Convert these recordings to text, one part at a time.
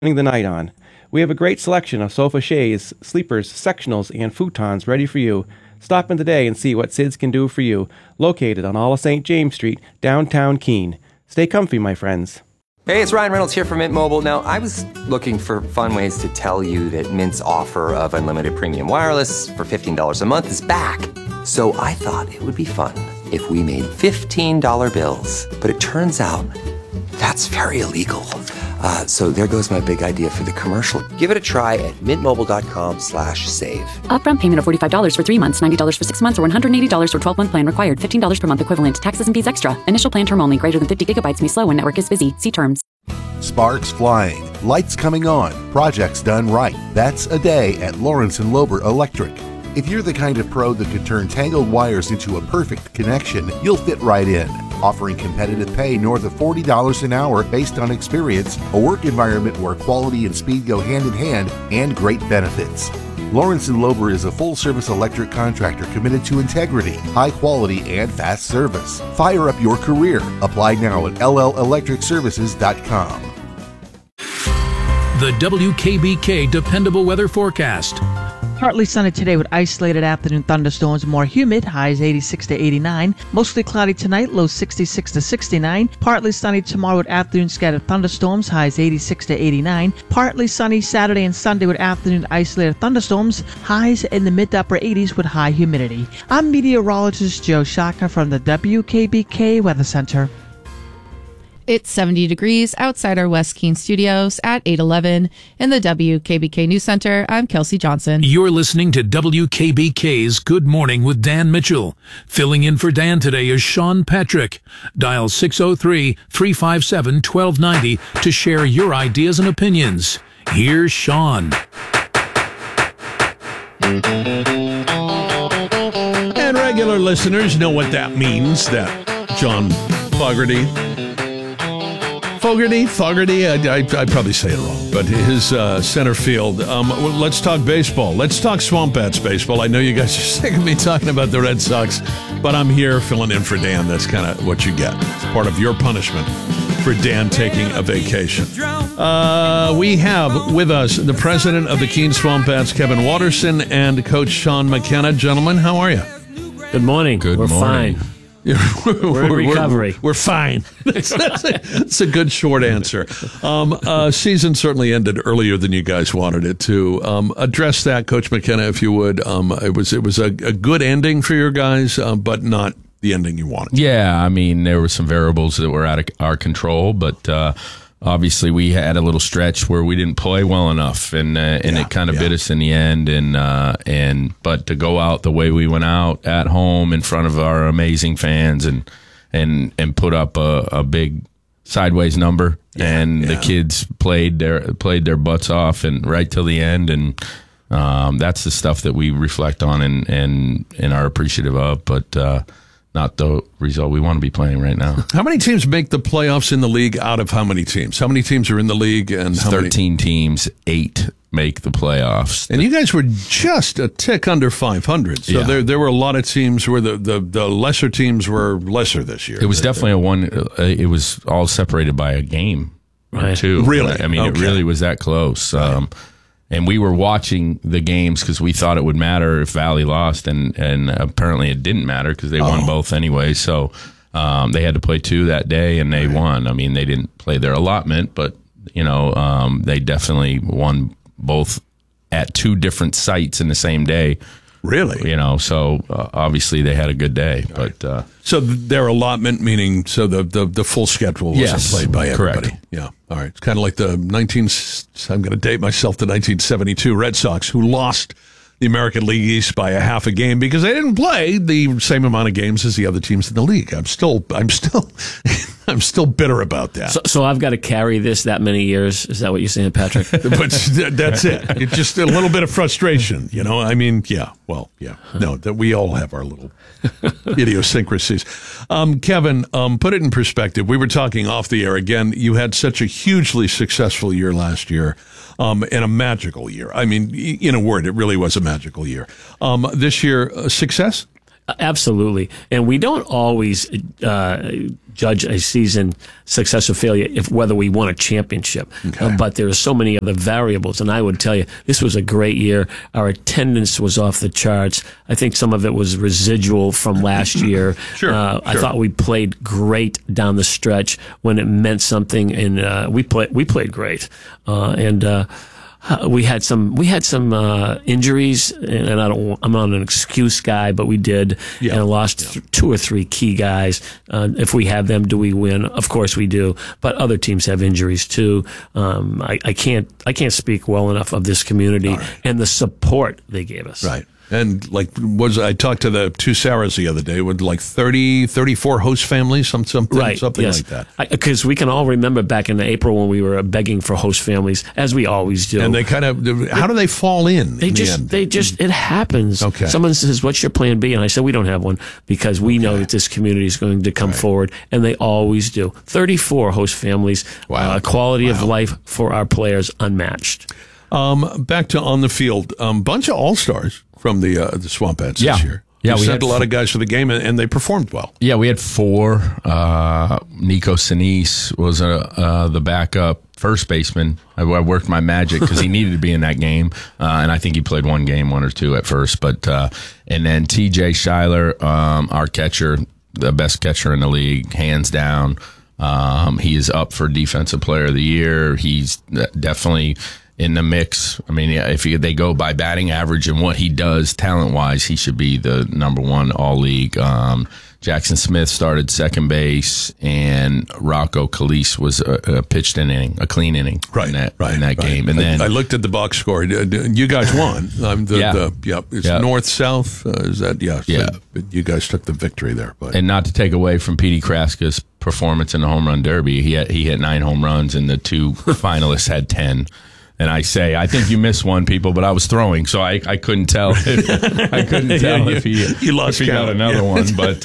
spending the night on. We have a great selection of sofa chaise, sleepers, sectionals, and futons ready for you. Stop in today and see what Sid's can do for you. Located on all of St. James Street, downtown Keene. Stay comfy, my friends. Hey, it's Ryan Reynolds here from Mint Mobile. Now, I was looking for fun ways to tell you that Mint's offer of unlimited premium wireless for $15 a month is back. So I thought it would be fun if we made $15 bills. But it turns out that's very illegal. So there goes my big idea for the commercial. Give it a try at mintmobile.com/save. Upfront payment of $45 for 3 months, $90 for 6 months, or $180 for 12-month plan required. $15 per month equivalent. Taxes and fees extra. Initial plan term only. Greater than 50 gigabytes may slow when network is busy. See terms. Sparks flying, lights coming on, projects done right. That's a day at Lawrence & Lober Electric. If you're the kind of pro that could turn tangled wires into a perfect connection, you'll fit right in. Offering competitive pay north of $40 an hour based on experience, a work environment where quality and speed go hand in hand, and great benefits. Lawrence & Lober is a full-service electric contractor committed to integrity, high quality, and fast service. Fire up your career. Apply now at LLElectricServices.com. The WKBK Dependable Weather Forecast. Partly sunny today with isolated afternoon thunderstorms, more humid, highs 86 to 89. Mostly cloudy tonight, lows 66 to 69. Partly sunny tomorrow with afternoon scattered thunderstorms, highs 86 to 89. Partly sunny Saturday and Sunday with afternoon isolated thunderstorms, highs in the mid to upper 80s with high humidity. I'm meteorologist Joe Shaka from the WKBK Weather Center. It's 70 degrees outside our West Keene studios at 8:11 in the WKBK News Center. I'm Kelsey Johnson. You're listening to WKBK's Good Morning with Dan Mitchell. Filling in for Dan today is Sean Patrick. Dial 603-357-1290 to share your ideas and opinions. Here's Sean. And regular listeners know what that means, that John Fogarty, I probably say it wrong, but his center field. Let's talk baseball. Let's talk Swamp Bats baseball. I know you guys are sick of me talking about the Red Sox, but I'm here filling in for Dan. That's kind of what you get. It's part of your punishment for Dan taking a vacation. We have with us the president of the Keene Swamp Bats, Kevin Watterson, and Coach Sean McKenna. Gentlemen, how are you? Good morning. We're fine. We're in recovery. We're fine. That's a good short answer. Season certainly ended earlier than you guys wanted it to. Address that, Coach McKenna, if you would. It was a good ending for your guys, but not the ending you wanted. Yeah, I mean, there were some variables that were out of our control, but obviously we had a little stretch where we didn't play well enough, and it kind of bit us in the end. But to go out the way we went out at home in front of our amazing fans and put up a big sideways number, the kids played their butts off and right till the end, and that's the stuff that we reflect on and are appreciative of, but not the result we want to be playing right now. How many teams make the playoffs in the league out of how many teams? How many teams are in the league? And 13 teams, 8 make the playoffs. And you guys were just a tick under 500. So there were a lot of teams where the lesser teams were lesser this year. It was definitely it was all separated by a game, right? Too. Really? I mean, It really was that close. Right. And we were watching the games because we thought it would matter if Valley lost, and apparently it didn't matter because they won both anyway. So they had to play 2 that day, and they won. I mean, they didn't play their allotment, but they definitely won both at 2 different sites in the same day. Really? So obviously they had a good day. Right. But so their allotment, meaning the full schedule wasn't played by everybody. Correct. Yeah. All right. It's kind of like I'm going to date myself, the 1972 Red Sox, who lost the American League East by a half a game because they didn't play the same amount of games as the other teams in the league. I'm still bitter about that. So I've got to carry this that many years. Is that what you're saying, Patrick? But that's it. It's just a little bit of frustration, I mean, yeah. Well, yeah. No, that we all have our little idiosyncrasies. Kevin, put it in perspective. We were talking off the air again. You had such a hugely successful year last year. And a magical year. I mean, in a word, it really was a magical year. This year, success? Absolutely. And we don't always judge a season success or failure whether we won a championship. Okay. But there are so many other variables. And I would tell you, this was a great year. Our attendance was off the charts. I think some of it was residual from last year. Sure. I thought we played great down the stretch when it meant something, and we played great. We had some injuries, and I'm not an excuse guy, but we did, and lost 2 or 3 key guys. If we have them, do we win? Of course we do. But other teams have injuries too. I can't speak well enough of this community and the support they gave us. Right. And I talked to the 2 Sarahs the other day with 30, 34 host families, something like that. Because we can all remember back in April when we were begging for host families, as we always do. And they how do they fall in? It happens. Okay. Someone says, "What's your plan B?" And I said, "We don't have one because we know that this community is going to come forward," and they always do. 34 host families. Wow. Quality of life for our players unmatched. Back to on the field, bunch of all-stars from the Swampettes this year. Yeah, we we sent had a lot of guys for the game, and they performed well. Yeah, we had 4. Nico Sinise was the backup first baseman. I worked my magic because he needed to be in that game, and I think he played 1 or 2 at first. But and then T.J. Schuyler, our catcher, the best catcher in the league, hands down. He is up for Defensive Player of the Year. He's definitely in the mix. I mean, if they go by batting average and what he does talent-wise, he should be the number 1 all-league. Jackson Smith started second base, and Rocco Calise was a pitched inning, a clean inning in that game. And then I looked at the box score. You guys won. It's north-south. Is that? Yeah. So you guys took the victory there. But. And not to take away from Petey Kraska's performance in the home run derby, he hit 9 home runs, and the 2 finalists had 10. And I think you missed one, people, but I was throwing, so I couldn't tell. If he got another one. But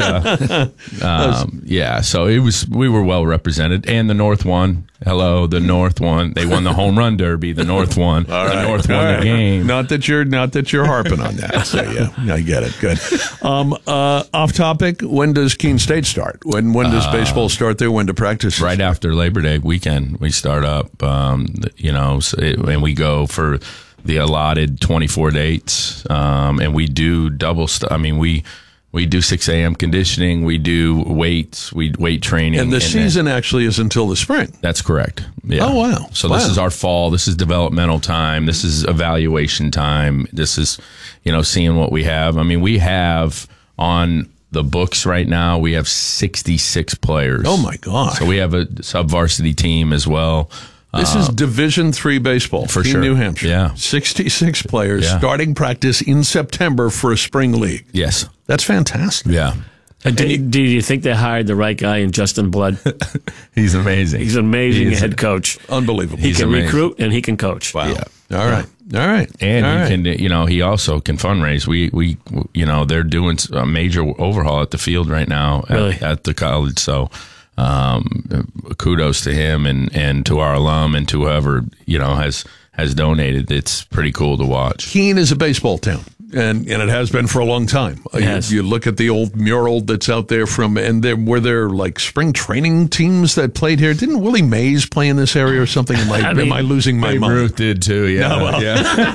so we were well represented, and the North won. Hello, the North won. They won the home run derby. The North won. The North won the game. Not that you're harping on that. So I get it. Good. Off topic. When does Keene State start? When does baseball start there? When do practice? Right after Labor Day weekend, we start up. And we go for the allotted 24 dates, and we do double stuff. I mean, we do 6 a.m. conditioning, we do weights, weight training. And the season actually is until the spring. That's correct. Yeah. Oh, wow. So this is our fall. This is developmental time. This is evaluation time. This is, seeing what we have. I mean, we have on the books right now, we have 66 players. Oh, my God. So we have a sub-varsity team as well. This is Division III baseball for Keene, sure. New Hampshire. Yeah. 66 players starting practice in September for a spring league. Yes. That's fantastic. Yeah. Do you think they hired the right guy in Justin Blood? He's amazing. He's an amazing head coach. Unbelievable. He can recruit and he can coach. Wow. Yeah. All right. And he can, he also can fundraise. We they're doing a major overhaul at the field right now at the college. So, kudos to him and to our alum and to whoever has donated. It's pretty cool to watch. Keene is a baseball town, and it has been for a long time. You look at the old mural that's out there were there like spring training teams that played here? Didn't Willie Mays play in this area or something? Am I losing my mind? Ruth did too. Yeah, no, well.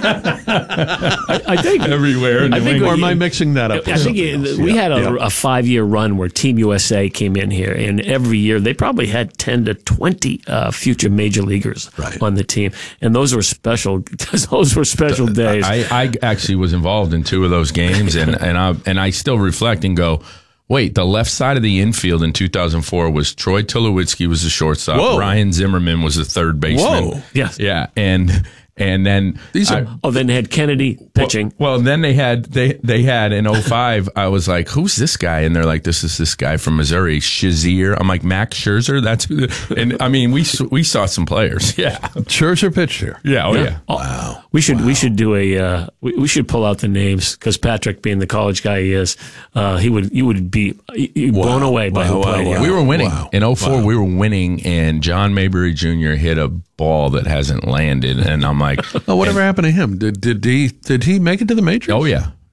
I think everywhere. Or am I mixing that up? I think we had a 5-year run where Team USA came in here, and every year they probably had 10 to 20 future major leaguers on the team, and those were special. Those were special days. I actually was involved in 2 of those games, and I still reflect and go, wait, the left side of the infield in 2004 was Troy Tulowitzki was the shortstop. Whoa. Ryan Zimmerman was the third baseman. Whoa. Yes. Yeah, and then then they had Kennedy pitching. Well, then they had in 05. I was like, who's this guy? And they're like, this is this guy from Missouri, Shazier. I'm like, Max Scherzer. That's who. And I mean, we saw some players. Yeah, Scherzer pitched here. Yeah. Oh yeah. Wow. We should do we should pull out the names because Patrick, being the college guy he is, you would be blown away by who played here. We were winning in 04. We were winning, and John Mayberry Jr. hit a ball that hasn't landed, and I'm like, whatever happened to him? Did he make it to the majors? Oh yeah.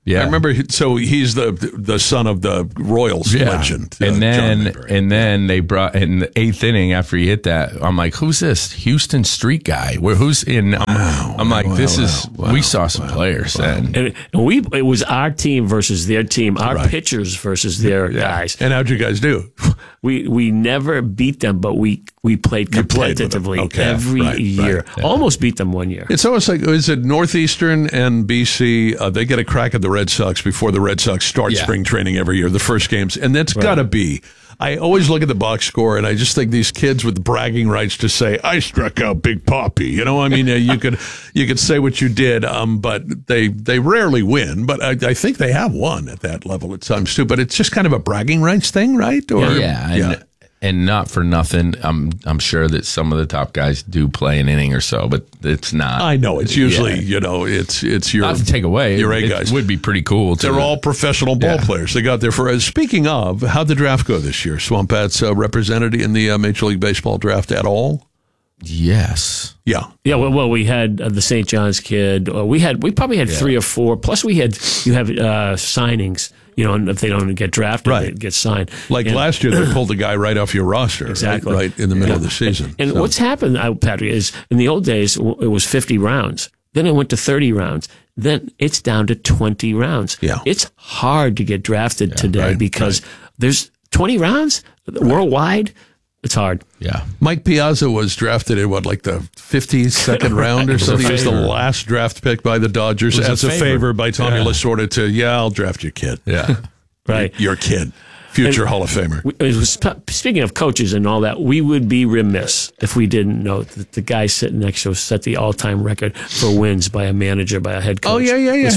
Yeah. I remember. So he's the son of the Royals legend. And John Mayberry. then they brought in the 8th inning after he hit that. I'm like, who's this Houston Street guy? Who's in? I'm like, we saw some players then. And it was our team versus their team, our pitchers versus their guys. And how'd you guys do? We never beat them, but we played competitively every year. Right. Almost beat them one year. It's almost like, is it Northeastern and BC? They get a crack at the Red Sox before the Red Sox start spring training every year, the first games. And that's got to be. I always look at the box score, and I just think these kids with bragging rights to say, I struck out Big Papi. You know, I mean, you could say what you did, but they rarely win. But I think they have won at that level at times, too. But it's just kind of a bragging rights thing, right? Or, And not for nothing, I'm sure that some of the top guys do play an inning or so, but it's not. I know it's usually it's your, not to take away your A guys. It would be pretty cool. They're all professional ball players. They got there for. Speaking of, how'd the draft go this year? Swamp Bats represented in the Major League Baseball draft at all? Yes. Yeah. Yeah. Well, we had the St. John's kid. We probably had 3 or 4. Plus, you have signings. You know, and if they don't get drafted, they get signed. Like last year, they pulled a guy right off your roster, exactly, right in the middle of the season. And what's happened, Patrick, is in the old days it was 50 rounds. Then it went to 30 rounds. Then it's down to 20 rounds. Yeah. It's hard to get drafted today because there's 20 rounds worldwide. It's hard. Yeah. Mike Piazza was drafted in like the 52nd round or something. He was the last draft pick by the Dodgers as a favor by Tommy Lasorda to, I'll draft your kid. Yeah. Right. Your kid. Future Hall of Famer. Speaking of coaches and all that, we would be remiss if we didn't know that the guy sitting next to us set the all-time record for wins by a manager, by a head coach. Oh, yeah.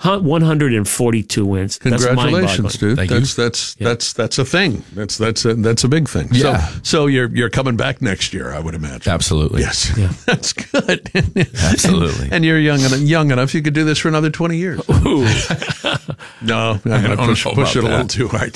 142 wins. Congratulations, dude. Thank you. That's a thing. That's a big thing. Yeah. So you're coming back next year, I would imagine. Absolutely. Yes. Yeah. That's good. Absolutely. And you're young enough you could do this for another 20 years. No, I'm going to push it a little too hard.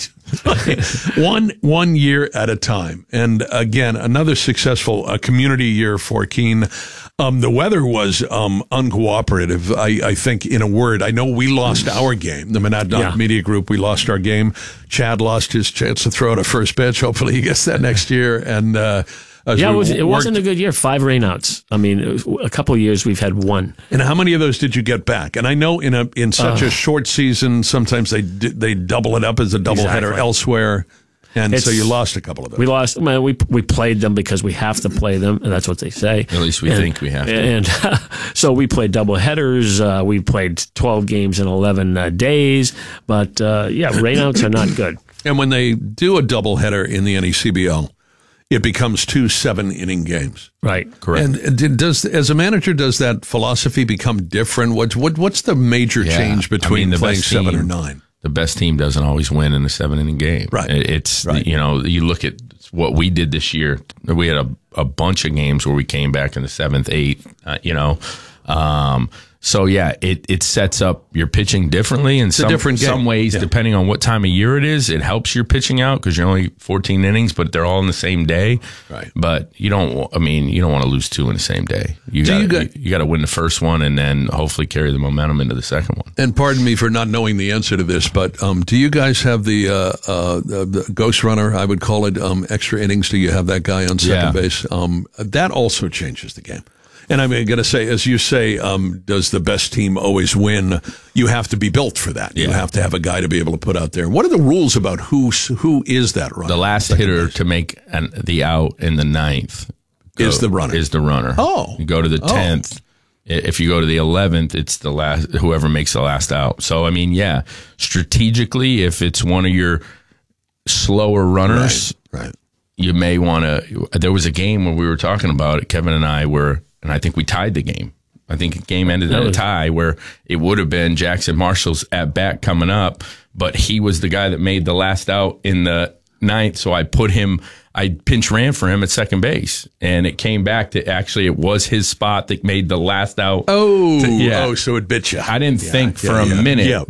One year at a time. And again, another successful community year for Keene. The weather was uncooperative, I think, in a word. I know we lost our game. The Monadnock Media Group, we lost our game. Chad lost his chance to throw out a first pitch. Hopefully he gets that next year. And it wasn't a good year. 5 rainouts. I mean, a couple of years we've had 1. And how many of those did you get back? And I know in such a short season, sometimes they double it up as a doubleheader elsewhere. And so you lost a couple of them. We lost. We played them because we have to play them, and that's what they say. At least we think we have to. And so we played double headers. We played 12 games in 11 days. But rainouts are not good. And when they do a doubleheader in the NECBL, it becomes 2 7-inning games. Right. Correct. And as a manager, does that philosophy become different? What's the major change between playing 7 or 9? The best team doesn't always win in a 7-inning game. Right. It's, you look at what we did this year. We had a bunch of games where we came back in the 7th, 8th, So it sets up your pitching differently in some ways, depending on what time of year it is. It helps your pitching out because you're only 14 innings, but they're all in the same day. Right. But you don't want to lose 2 in the same day. You got to win the first one and then hopefully carry the momentum into the second one. And pardon me for not knowing the answer to this, but do you guys have the ghost runner? I would call it extra innings. Do you have that guy on second base? That also changes the game. And I'm going to say, as you say, does the best team always win? You have to be built for that. You have to have a guy to be able to put out there. What are the rules about who is that runner? The last hitter to make the out in the 9th is the runner. Oh. You go to the 10th. If you go to the 11th, it's the last, whoever makes the last out. So, I mean, strategically, if it's one of your slower runners, right. You may want to. There was a game where we were talking about it, Kevin and I were. And I think we tied the game. I think the game ended in a tie where it would have been Jackson Marshall's at bat coming up, but he was the guy that made the last out in the 9th. So I pinch ran for him at second base, and it came back to actually it was his spot that made the last out. So it bit you. I didn't think for a minute that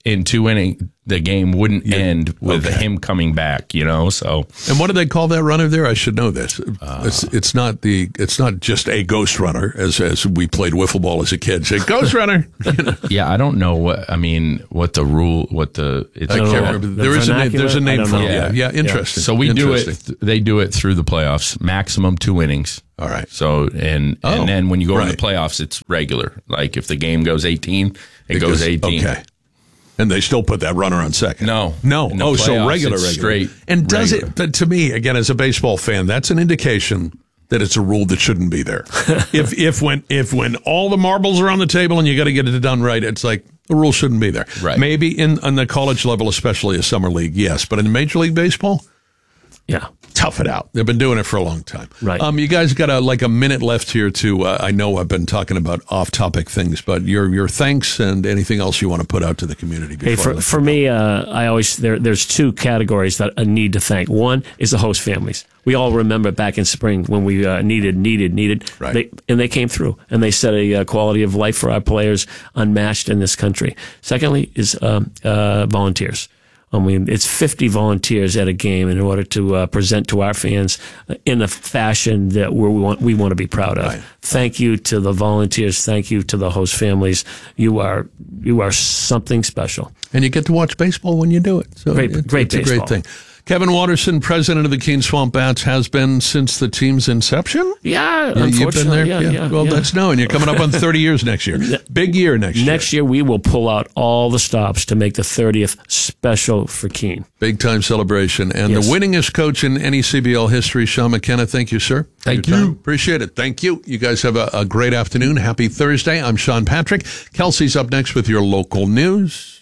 in 2 innings, the game wouldn't end with him coming back, so. And what do they call that runner there? I should know this. It's not just a ghost runner as we played wiffle ball as a kid. Say ghost runner. Yeah, I don't know what the rule, I can't remember. There's a name for it. Yeah, interesting. So we do it, they do it through the playoffs, maximum 2 innings. All right. So, and then when you go to the playoffs, it's regular. Like if the game goes 18, it goes 18. Okay. And they still put that runner on second. No. Oh, so regular. Straight. And does it? But to me, again, as a baseball fan, that's an indication that it's a rule that shouldn't be there. if when all the marbles are on the table and you got to get it done right, it's like the rule shouldn't be there. Right. Maybe on the college level, especially a summer league, yes. But in Major League Baseball, yeah. Tough it out. They've been doing it for a long time. Right. You guys got a minute left here to, I know I've been talking about off-topic things, but your thanks and anything else you want to put out to the community. Hey, for me, I always, there's 2 categories that I need to thank. One is the host families. We all remember back in spring when we needed. Right. They came through and they set a quality of life for our players unmatched in this country. Secondly is volunteers. I mean, it's 50 volunteers at a game in order to present to our fans in a fashion that we want to be proud of. Right. Thank you to the volunteers. Thank you to the host families. You are something special. And you get to watch baseball when you do it. So great it's baseball. a great thing. Kevin Watterson, president of the Keene Swamp Bats, has been since the team's inception? Yeah, you've been there? Yeah. Well, that's no, and you're coming up on 30 years next year. Big year next year. Next year, we will pull out all the stops to make the 30th special for Keene. Big time celebration. And the winningest coach in any CBL history, Sean McKenna, thank you, sir. Thank you. Appreciate it. Thank you. You guys have a great afternoon. Happy Thursday. I'm Sean Patrick. Kelsey's up next with your local news.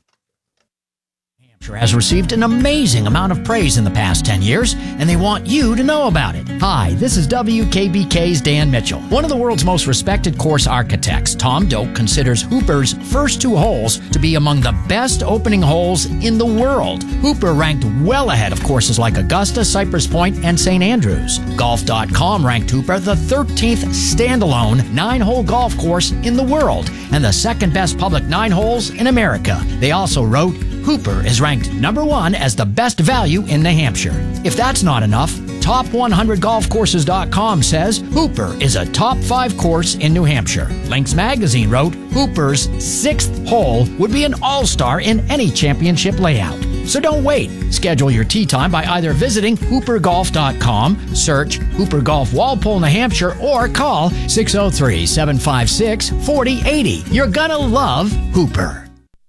Has received an amazing amount of praise in the past 10 years, and they want you to know about it. Hi, this is WKBK's Dan Mitchell. One of the world's most respected course architects, Tom Doak, considers Hooper's first 2 holes to be among the best opening holes in the world. Hooper ranked well ahead of courses like Augusta, Cypress Point, and St. Andrews. Golf.com ranked Hooper the 13th standalone 9-hole golf course in the world, and the 2nd best public 9 holes in America. They also wrote, Hooper is ranked number 1 as the best value in New Hampshire. If that's not enough, Top100golfcourses.com says Hooper is a top 5 course in New Hampshire. Links Magazine wrote Hooper's 6th hole would be an all-star in any championship layout. So don't wait. Schedule your tee time by either visiting hoopergolf.com, search Hooper Golf Walpole, New Hampshire, or call 603-756-4080. You're gonna love Hooper.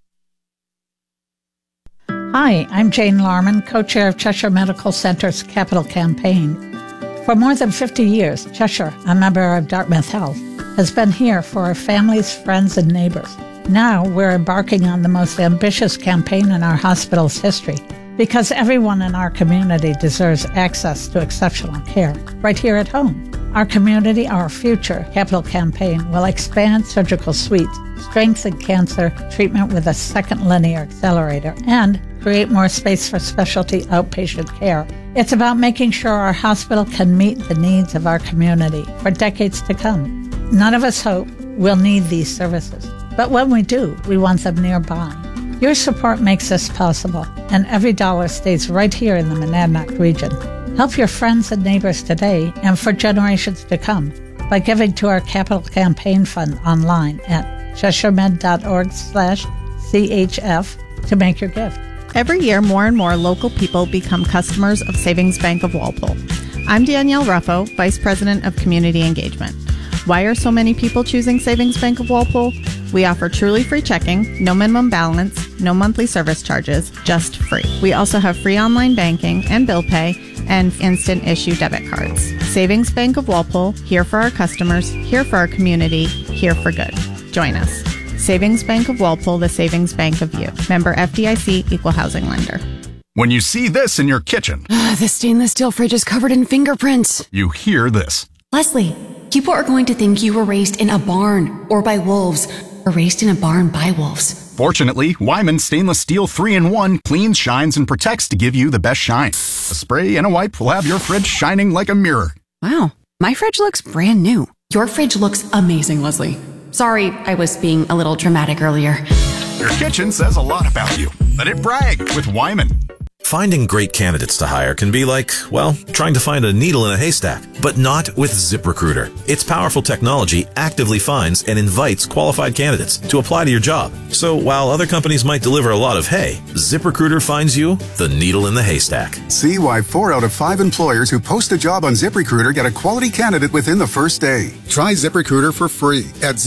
Hi, I'm Jane Larman, co-chair of Cheshire Medical Center's Capital Campaign. For more than 50 years, Cheshire, a member of Dartmouth Health, has been here for our families, friends, and neighbors. Now we're embarking on the most ambitious campaign in our hospital's history because everyone in our community deserves access to exceptional care right here at home. Our community, our future Capital Campaign will expand surgical suites, strengthen cancer treatment with a second linear accelerator, and create more space for specialty outpatient care. It's about making sure our hospital can meet the needs of our community for decades to come. None of us hope we'll need these services, but when we do, we want them nearby. Your support makes this possible, and every dollar stays right here in the Monadnock region. Help your friends and neighbors today and for generations to come by giving to our Capital Campaign Fund online at CheshireMed.org/CHF to make your gift. Every year, more and more local people become customers of Savings Bank of Walpole. I'm Danielle Ruffo, Vice President of Community Engagement. Why are so many people choosing Savings Bank of Walpole? We offer truly free checking, no minimum balance, no monthly service charges, just free. We also have free online banking and bill pay and instant issue debit cards. Savings Bank of Walpole, here for our customers, here for our community, here for good. Join us. Savings Bank of Walpole, the savings bank of you. Member FDIC, Equal Housing Lender. When you see this in your kitchen, the stainless steel fridge is covered in fingerprints. You hear this. Leslie, people are going to think you were raised in a barn or by wolves, or raised in a barn by wolves. Fortunately, Wyman Stainless Steel 3-in-1 cleans, shines, and protects to give you the best shine. A spray and a wipe will have your fridge shining like a mirror. Wow, my fridge looks brand new. Your fridge looks amazing, Leslie. Sorry, I was being a little dramatic earlier. Your kitchen says a lot about you. Let it brag with Wyman. Finding great candidates to hire can be like, well, trying to find a needle in a haystack, but not with ZipRecruiter. Its powerful technology actively finds and invites qualified candidates to apply to your job. So while other companies might deliver a lot of hay, ZipRecruiter finds you the needle in the haystack. See why 4 out of 5 employers who post a job on ZipRecruiter get a quality candidate within the first day. Try ZipRecruiter for free at